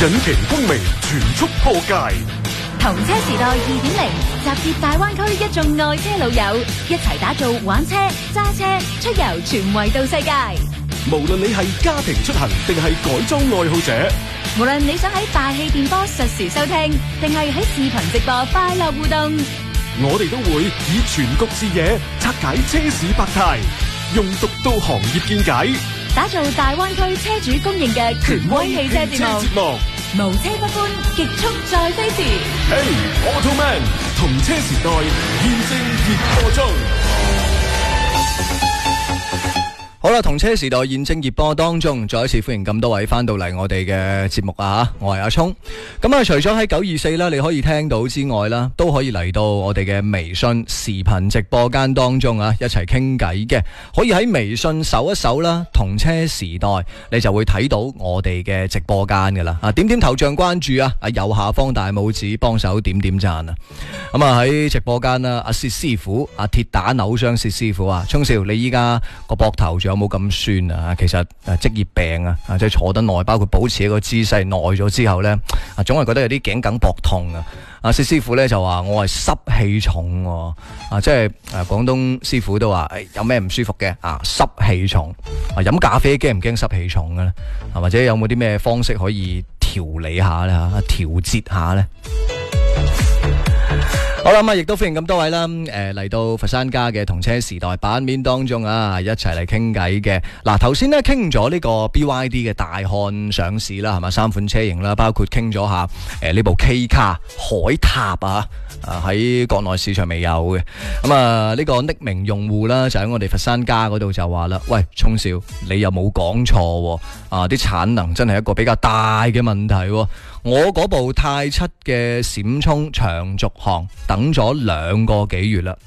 引擎光明全速破界。 同車時代2.0，集結大灣區一眾愛車老友，一齊打造玩車、揸車、出遊全維度世界。 無論你係家庭出行定係改裝愛好者， 無論你想喺大氣電波實時收聽，定係喺視頻直播快樂互動， 我哋都會以全局視野拆解車市百態，用獨到行業見解， 打造大灣區車主公認嘅權威汽車節目。無車不歡，極速再飛時。 Hey Automan， 同車時代現正熱播中。 好啦，同車時代現正熱播當中，再一次歡迎咁多位翻到嚟我哋嘅節目啊！我係阿聰。咁啊，除咗喺924啦，你可以聽到之外啦，都可以嚟到我哋嘅微信視頻直播間當中啊，一齊傾偈嘅。可以喺微信搜一搜啦，同車時代，你就會睇到我哋嘅直播間噶啦。啊，點點頭像關注啊，右下方大拇指幫手點點讚啊。咁啊喺直播間啦，阿薛師傅，阿鐵打扭傷薛師傅啊，聰少，你依家個膊頭有冇咁酸啊？其實職業病啊，即係坐得耐，包括保持一個姿勢耐咗之後呢，總係覺得有啲頸梗膊痛啊。阿薛師傅呢就話我係濕氣重啊，即係廣東師傅都話有咩唔舒服嘅啊，濕氣重啊，飲咖啡驚唔驚濕氣重嘅咧？或者有冇啲咩方式可以調理下咧？調節下呢？好啦，咁亦都歡迎咁多位啦，嚟到佛山家嘅同車時代版面當中啊，一齊嚟傾偈嘅。嗱，頭先咧傾咗呢個 BYD 嘅大漢上市啦，係嘛，3款車型啦，包括傾咗下呢部 K 卡海塔啊，喺國內市場未有嘅。咁啊，呢個匿名用戶啦，就喺我哋佛山家嗰度就話啦，喂，聰少，你又冇講錯啊，啲產能真係一個比較大嘅問題。我嗰部太7嘅閃充長續航等咗2個幾月啦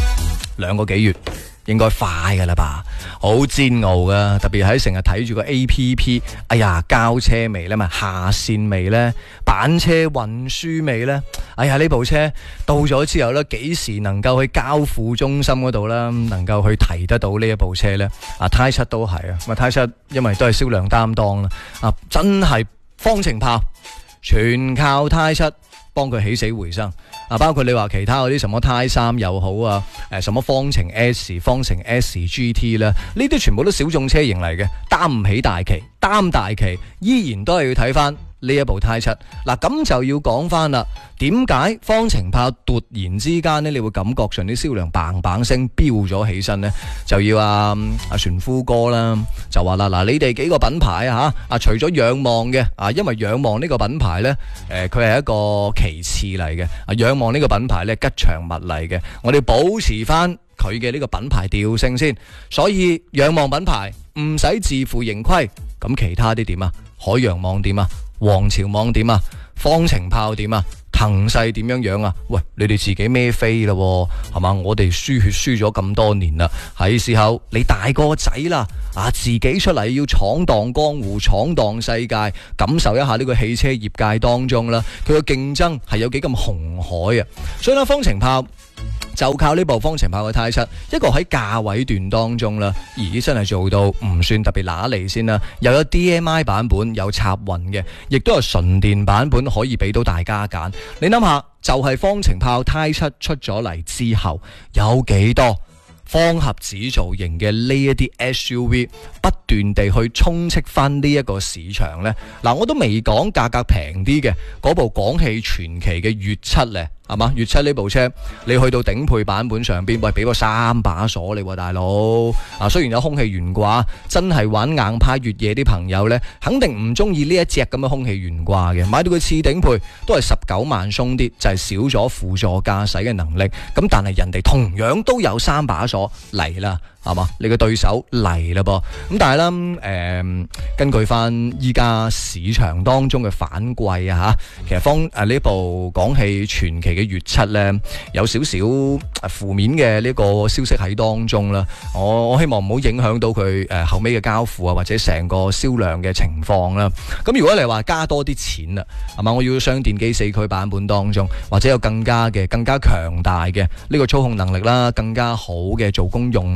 ，2個幾月應該快噶啦吧，好煎熬噶，特別喺成日睇住個 APP， 哎呀，交車未呢？咪下線未呢？板車運輸未呢？哎呀，呢部車到咗之後呢，幾時能夠去交付中心嗰度啦，能夠去提得到呢一部車呢？太7都係啊，咁太7因為都係銷量擔當啦，真係方程炮，全靠太7幫佢起死回生包括你話其他嗰啲什麼胎3又好啊，什麼方程 S、方程 S GT 啦，呢啲全部都小眾車型嚟嘅，擔唔起大旗，擔大旗依然都係要睇翻呢一部太7。嗱，咁就要講翻啦，點解方程炮突然之間呢，你會感覺上啲銷量砰砰聲飆咗起身呢？就要阿船夫哥啦，就話啦，嗱，你哋幾個品牌除咗仰望嘅因為仰望呢個品牌呢，佢係一個其次嚟嘅，仰望呢個品牌呢，吉祥物嚟嘅，我哋保持翻佢嘅呢個品牌調性先，所以仰望品牌唔使自負盈虧，咁其他啲點啊？海洋網點啊？皇朝網點啊？方程炮點啊？騰勢點樣啊？喂，你哋自己孭飛啦，係嘛？我哋輸血輸咗咁多年啦，係時候你大個仔啦，自己出嚟要闖蕩江湖、闖蕩世界，感受一下呢個汽車業界當中啦，佢嘅競爭係有幾咁紅海啊！所以呢，方程炮就靠呢部方程炮嘅太7，一個喺價位段當中啦，真係做到唔算特別揦脷先啦，又有 DMI 版本，有插混嘅，亦都有純電版本可以俾到大家揀。你諗下，就係方程炮太7出咗嚟之後，有幾多方盒子造型嘅呢一啲 SUV 不斷地去充斥翻呢一個市場呢？嗱，我都未講價格平啲嘅嗰部廣汽傳祺嘅粵7咧，係嘛？粵7呢部車你去到頂配版本上邊，喂，俾個3把鎖你喎，大佬雖然有空氣懸掛，真係玩硬派越野啲朋友呢，肯定唔中意呢一隻咁嘅空氣懸掛嘅，買到佢次頂配都係19萬鬆啲，就係少咗輔助駕駛嘅能力，咁但係人哋同樣都有3把鎖嚟啦，係嘛？你嘅對手嚟啦噃，咁但係咧，根據翻依家市場當中嘅反饋其實呢部廣汽傳祺嘅粵7咧，有少少負面嘅呢個消息喺當中啦。我希望唔好影響到佢後尾嘅交付或者成個銷量嘅情況啦。咁如果你話加多啲錢啦，係嘛？我要雙電機4驅版本當中，或者有更加強大嘅呢個操控能力啦，更加好嘅做工用料啦，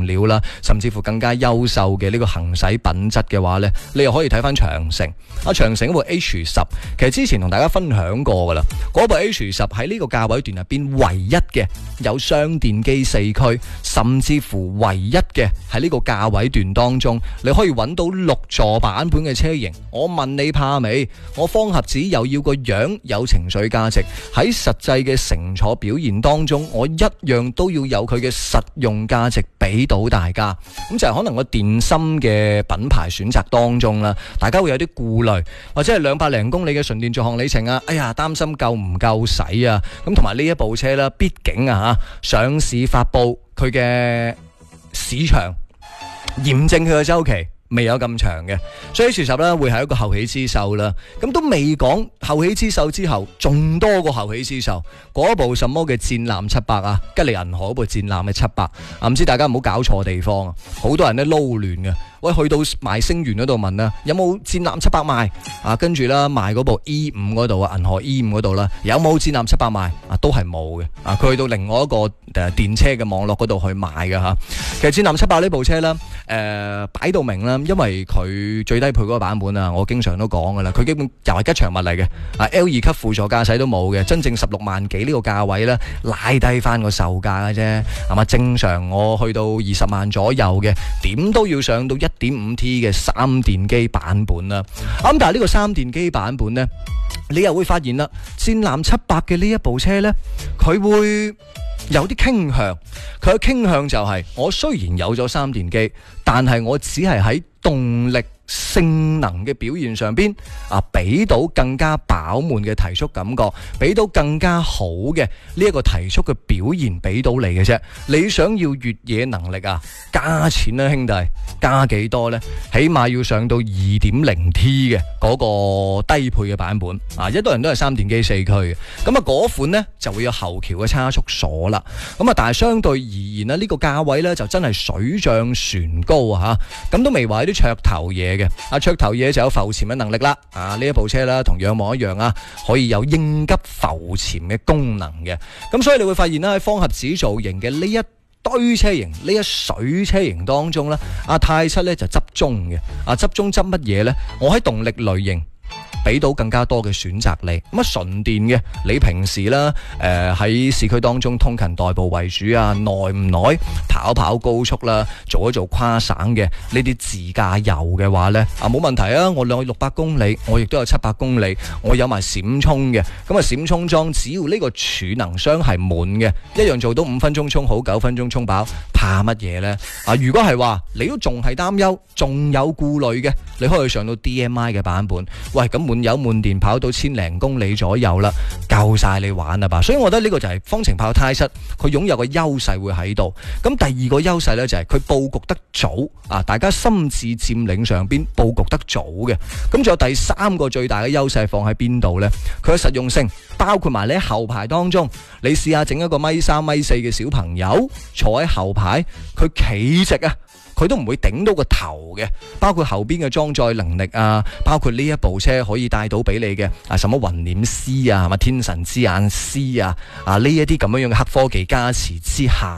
甚至乎更加優秀嘅呢個行駛品質嘅話呢，你又可以睇翻長城。長城嗰部 H10，其實之前同大家分享過噶啦，嗰部 H10喺呢個價位段入邊唯一嘅有雙電機4驅，甚至乎唯一嘅喺呢個價位段當中，你可以揾到6座版本嘅車型。我問你怕未？我方盒子又要個樣有情緒價值，喺實際嘅乘坐表現當中，我一樣都要有佢嘅實用價值俾到大家。咁就係可能個電芯嘅品牌選擇當中啦，大家會有啲顧慮，或者係200零公里嘅純電續航里程啊，哎呀擔心夠唔夠使啊。咁同埋呢一部車啦，畢竟啊上市發布佢嘅市場驗證佢嘅周期未有咁長嘅，所以H10咧會係一個後起之秀啦。咁都未講後起之秀之後，仲多個後起之秀，嗰部什麼嘅戰艦700啊，吉利銀河嗰部戰艦嘅700啊，唔知大家唔好搞錯地方啊，好多人咧撈亂嘅。喂，去到賣星源嗰度問啦，有冇戰艦700賣啊？跟住啦，賣嗰部 E5 嗰度啊，銀河 E5 嗰度啦，有冇戰艦700賣啊？都係冇嘅啊！佢去到另外一個電車嘅網絡嗰度去賣嘅嚇。其實戰艦700呢部車啦，擺到明啦，因為佢最低配嗰個版本啊，我經常都講噶啦，佢基本又係吉祥物嚟嘅啊 ，L2 級輔助駕駛都冇嘅，真正16萬幾呢個價位咧，拉低翻個售價嘅啫，係嘛？正常我去到20萬左右嘅，點都要上到1.5T 嘅3電機版本啦。咁但係呢個3電機版本呢，你又會發現啦，戰艦700嘅呢一部車呢，佢會有啲傾向，佢嘅傾向就係我雖然有咗3電機，但係我只係喺動力性能嘅表現上邊俾到更加飽滿嘅提速感覺，俾到更加好嘅呢一個提速嘅表現俾到你嘅啫。你想要越野能力啊，加錢啦兄弟，加幾多呢？起碼要上到 2.0T 嘅嗰個低配嘅版本啊，一多人都係3電機4驅嘅，咁嗰款呢就會有後橋嘅差速鎖啦。咁但係相對而言呢，呢個價位呢就真係水漲船高啊吓，咁都未話啲噱頭嘢嘅。噱頭嘢就有浮潛嘅能力啦。呢一部車啦，同仰望一樣啊，可以有應急浮潛嘅功能嘅。咁所以你會發現啦，喺方盒子造型嘅呢一堆車型，呢一水車型當中咧，泰七咧就執中嘅。執中執乜嘢呢？我喺動力類型俾到更加多嘅選擇你。咁純電嘅，你平時啦喺市區當中通勤代步為主啊，耐唔耐跑高速啦，做一做跨省嘅呢啲自駕遊嘅話呢，冇問題啊！我兩個600公里，我亦都有700公里，我有埋閃充嘅。咁閃充裝只要呢個儲能箱係滿嘅，一樣做到5分鐘充好，9分鐘充飽，怕乜嘢呢？如果係話你都仲係擔憂，仲有顧慮嘅，你可以上到 DMI 嘅版本。喂，咁滿油滿電跑到1000零公里左右啦，夠晒你玩啦吧？所以我覺得呢個就係方程炮泰七佢擁有嘅優勢會喺度。咁第二個優勢呢，就係佢佈局得早大家心智佔領上邊佈局得早嘅。咁仲有第3個最大嘅優勢放喺邊度呢？佢嘅實用性，包括埋你喺後排當中，你試下整一個1.3、1.4嘅小朋友坐喺後排，佢企直啊，佢都唔會頂到個頭嘅。包括後邊嘅裝載能力啊，包括呢一部車可以帶到俾你嘅什麼雲臉絲啊，係咪天神之眼絲啊，呢一啲咁樣嘅黑科技加持之下。